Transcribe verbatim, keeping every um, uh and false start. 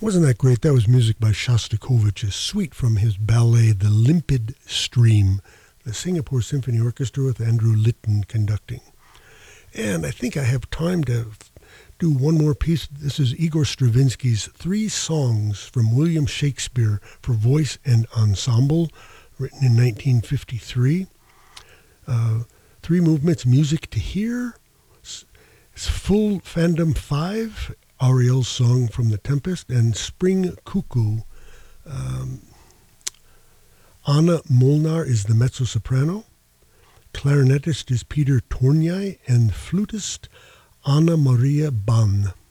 Wasn't that great? That was music by Shostakovich, a suite from his ballet The Limpid Stream, the Singapore Symphony Orchestra with Andrew Litton conducting. And I think I have time to do one more piece. This is Igor Stravinsky's Three Songs from William Shakespeare for Voice and Ensemble, written in nineteen fifty-three. Uh, three movements, music to hear, it's full fandom five, Ariel's song from The Tempest, and Spring Cuckoo. Um, Anna Molnar is the mezzo-soprano. Clarinetist is Peter Tournier, and flutist Anna Maria Ban.